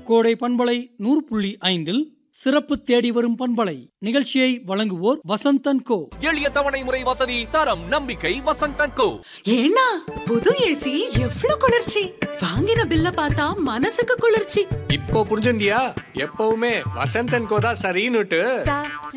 கோடை பண்பலை 100.5 சிறப்பு தேடி வரும் பண்பலை நிகழ்ச்சியை வழங்குவோர் வசந்தன் கோ. எளிய தவணை முறை வசதி, தரம், நம்பிக்கை. வசந்தன் கோ. ஏன்னா புது ஏசி எவ்ளோ குளிர்ச்சி! வாங்கின பில்ல பார்த்தா மனசுக்கு குளிர்ச்சி. இப்போ புரிஞ்சுண்டியா? எப்பவுமே வசந்தன் கோ தான் சரின்னுட்டு.